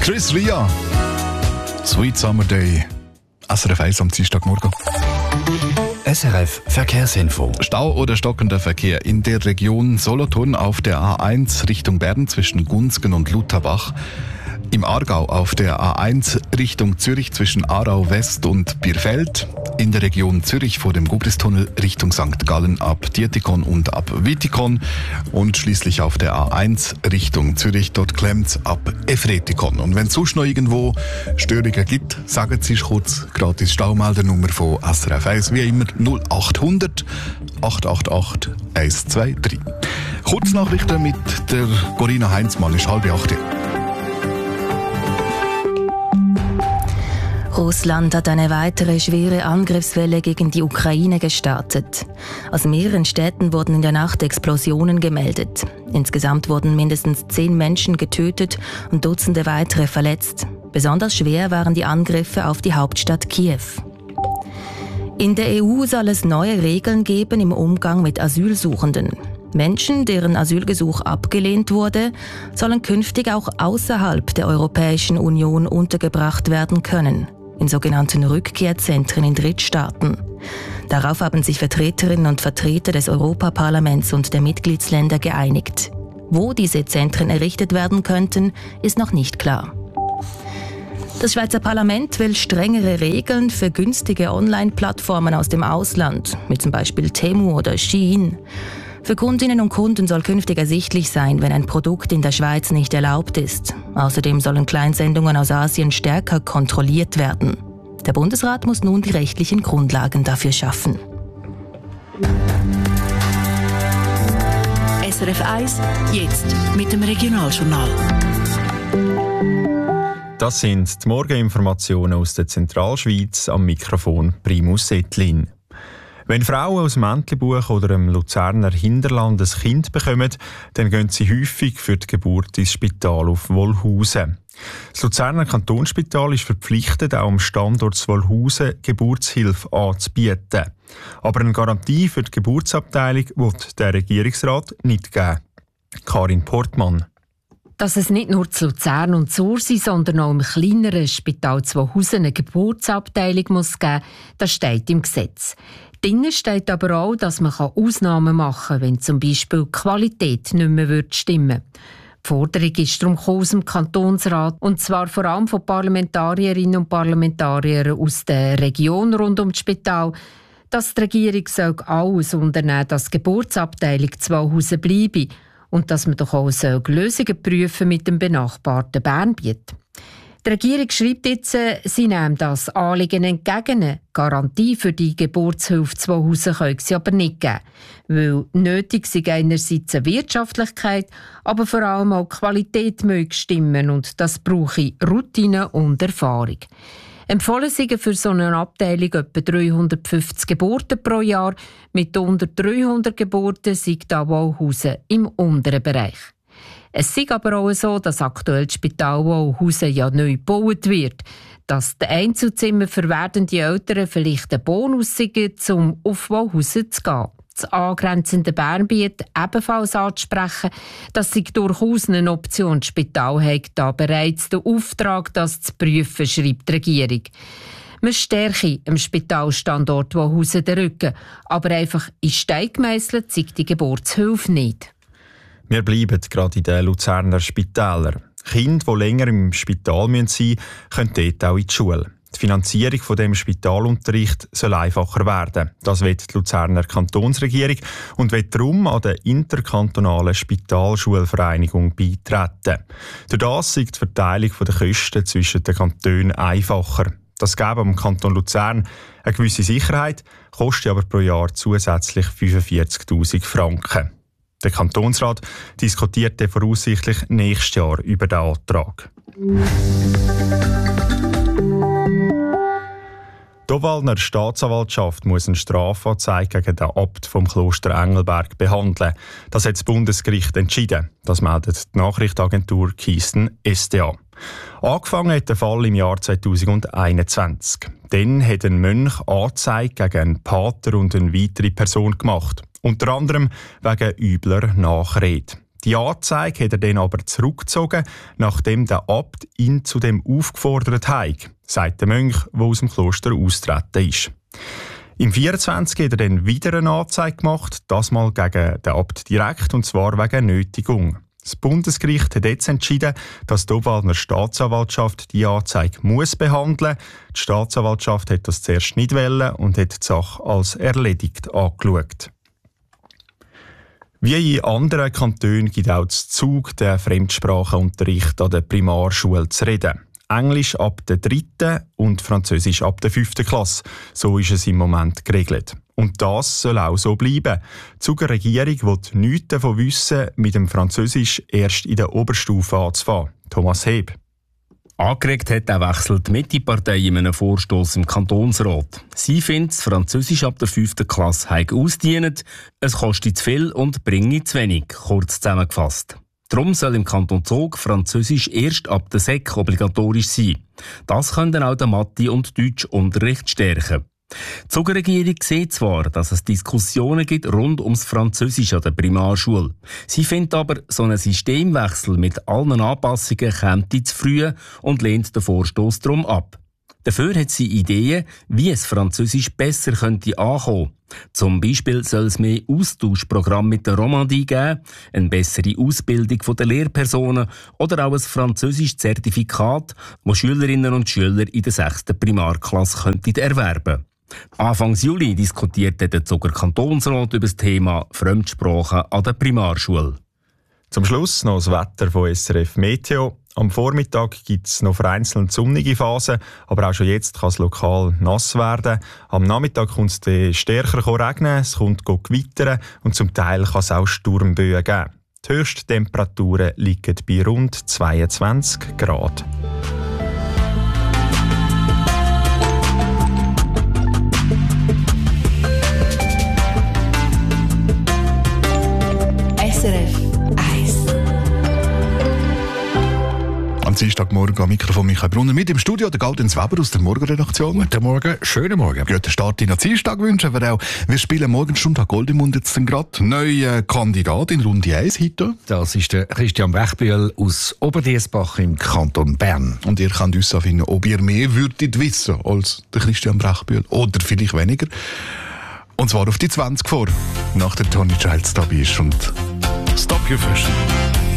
Chris Ria, Sweet Summer Day. SRF 1 am Dienstagmorgen. SRF Verkehrsinfo. Stau oder stockender Verkehr in der Region Solothurn auf der A1 Richtung Bern zwischen Gunzgen und Lutherbach. Im Aargau auf der A1 Richtung Zürich zwischen Aarau West und Bierfeld. In der Region Zürich vor dem Gubristunnel Richtung St. Gallen ab Dietikon und ab Wittikon. Und schließlich auf der A1 Richtung Zürich, dort klemmt's ab Efretikon. Und wenn es sonst noch irgendwo Störungen gibt, sagen Sie kurz, gratis Staumeldernummer von SRF 1, wie immer 0800 888 123. Kurznachrichten mit der Corinna Heinzmann, ist 7:30. Russland hat eine weitere schwere Angriffswelle gegen die Ukraine gestartet. Aus mehreren Städten wurden in der Nacht Explosionen gemeldet. Insgesamt wurden mindestens 10 Menschen getötet und Dutzende weitere verletzt. Besonders schwer waren die Angriffe auf die Hauptstadt Kiew. In der EU soll es neue Regeln geben im Umgang mit Asylsuchenden. Menschen, deren Asylgesuch abgelehnt wurde, sollen künftig auch außerhalb der Europäischen Union untergebracht werden können, in sogenannten Rückkehrzentren in Drittstaaten. Darauf haben sich Vertreterinnen und Vertreter des Europaparlaments und der Mitgliedsländer geeinigt. Wo diese Zentren errichtet werden könnten, ist noch nicht klar. Das Schweizer Parlament will strengere Regeln für günstige Online-Plattformen aus dem Ausland, wie zum Beispiel Temu oder Shein. Für Kundinnen und Kunden soll künftig ersichtlich sein, wenn ein Produkt in der Schweiz nicht erlaubt ist. Außerdem sollen Kleinsendungen aus Asien stärker kontrolliert werden. Der Bundesrat muss nun die rechtlichen Grundlagen dafür schaffen. SRF 1, jetzt mit dem Regionaljournal. Das sind die Morgeninformationen aus der Zentralschweiz, am Mikrofon Primus Settlin. Wenn Frauen aus dem Entlebuch oder dem Luzerner Hinterland ein Kind bekommen, dann gehen sie häufig für die Geburt ins Spital auf Wolhusen. Das Luzerner Kantonsspital ist verpflichtet, auch am Standort Wolhusen Geburtshilfe anzubieten. Aber eine Garantie für die Geburtsabteilung will der Regierungsrat nicht geben. Karin Portmann. Dass es nicht nur zu Luzern und Sursi, sondern auch im kleineren Spital Wolhusen eine Geburtsabteilung muss geben, das steht im Gesetz. Drinnen steht aber auch, dass man Ausnahmen machen kann, wenn zum Beispiel die Qualität nicht mehr stimmen würde. Die Forderung ist darum aus dem Kantonsrat, und zwar vor allem von Parlamentarierinnen und Parlamentariern aus der Region rund um das Spital, dass die Regierung alles unternehmen soll, dass die Geburtsabteilung Wolhusen bleibe und dass man doch auch Lösungen prüfen mit dem benachbarten Bernbiet. Die Regierung schreibt jetzt, sie nehmen das Anliegen entgegen. Eine Garantie für die Geburtshilfe zu Wolhusen können sie aber nicht geben, weil nötig sei einerseits eine Wirtschaftlichkeit, aber vor allem auch die Qualität möge stimmen, und das brauche Routine und Erfahrung. Empfohlen sind für so eine Abteilung etwa 350 Geburten pro Jahr. Mit unter 300 Geburten sei da Wolhusen im unteren Bereich. Es ist aber auch so, dass aktuell das Spital Wolhusen ja neu gebaut wird. Dass die Einzelzimmer für werdende Eltern vielleicht ein Bonus sind, um auf Wolhusen zu gehen. Das angrenzende Bernbiet ebenfalls anzusprechen, dass sich durchaus eine Option. Das Spital hat da bereits den Auftrag, das zu prüfen, schreibt die Regierung. Man stärke im Spitalstandort Wolhusen den Rücken, aber einfach in Stein gemeisselt sei die Geburtshilfe nicht. Wir bleiben gerade in den Luzerner Spitälern. Kinder, die länger im Spital sein müssen, können dort auch in die Schule. Die Finanzierung von dem Spitalunterricht soll einfacher werden. Das will die Luzerner Kantonsregierung und will darum an der interkantonalen Spitalschulvereinigung beitreten. Durch das ist die Verteilung der Kosten zwischen den Kantonen einfacher. Das gäbe dem Kanton Luzern eine gewisse Sicherheit, kostet aber pro Jahr zusätzlich 45'000 Franken. Der Kantonsrat diskutiert voraussichtlich nächstes Jahr über den Antrag. Die Obwalder Staatsanwaltschaft muss eine Strafanzeige gegen den Abt vom Kloster Engelberg behandeln. Das hat das Bundesgericht entschieden. Das meldet die Nachrichtenagentur Keystone SDA. Angefangen hat der Fall im Jahr 2021. Dann hat ein Mönch Anzeige gegen einen Pater und eine weitere Person gemacht. Unter anderem wegen übler Nachrede. Die Anzeige hat er dann aber zurückgezogen, nachdem der Abt ihn zu dem aufgefordert hat, sagt der Mönch, der aus dem Kloster austreten ist. Im 24 hat er dann wieder eine Anzeige gemacht, das mal gegen den Abt direkt, und zwar wegen Nötigung. Das Bundesgericht hat jetzt entschieden, dass die Obwaldner Staatsanwaltschaft die Anzeige muss behandeln. Die Staatsanwaltschaft hat das zuerst nicht wollen und hat die Sache als erledigt angeschaut. Wie in anderen Kantonen gibt auch das Zug den Fremdsprachenunterricht an der Primarschule zu reden. Englisch ab der 3. und Französisch ab der 5. Klasse. So ist es im Moment geregelt. Und das soll auch so bleiben. Die Zuger Regierung will nichts davon wissen, mit dem Französisch erst in der Oberstufe anzufangen. Thomas Heb. Angeregt hat der Wechsel die Mitte-Partei in einem Vorstoss im Kantonsrat. Sie findet, das Französisch ab der 5. Klasse habe ausgedient, es koste zu viel und bringe zu wenig, kurz zusammengefasst. Darum soll im Kanton Zug Französisch erst ab der Sek obligatorisch sein. Das könnte auch den Mathe- und Deutschunterricht stärken. Die Zuger Regierung sieht zwar, dass es Diskussionen gibt rund ums Französisch an der Primarschule. Sie findet aber, so ein Systemwechsel mit allen Anpassungen käme zu früh und lehnt den Vorstoss darum ab. Dafür hat sie Ideen, wie es Französisch besser könnte ankommen. Zum Beispiel soll es mehr Austauschprogramm mit der Romandie geben, eine bessere Ausbildung der Lehrpersonen oder auch ein französisches Zertifikat, das Schülerinnen und Schüler in der 6. Primarklasse könnten erwerben. Anfang Juli diskutierte der Zuger Kantonsrat über das Thema Fremdsprachen an der Primarschule. Zum Schluss noch das Wetter von SRF Meteo. Am Vormittag gibt es noch vereinzelt sonnige Phasen, aber auch schon jetzt kann es lokal nass werden. Am Nachmittag kommt es stärker regnen, es kommt gewittern und zum Teil kann es auch Sturmböen geben. Die höchsten Temperaturen liegen bei rund 22 Grad. SRF 1. Am Dienstagmorgen am Mikrofon Michael Brunner. Mit im Studio der Gaudenz Weber aus der Morgenredaktion. Guten Morgen, schönen Morgen. Guten Start in den Dienstag wünschen wir auch. Wir spielen morgen Stunde Goldemund jetzt gerade. Neuer Kandidat in Runde 1 heute. Das ist der Christian Brechbühl aus Oberdiessbach im Kanton Bern. Und ihr könnt uns finden, ob ihr mehr würdet wissen als der Christian Brechbühl oder vielleicht weniger. Und zwar auf die 20 vor, nach der Tony Childs dabei ist und Stop Your Fashion.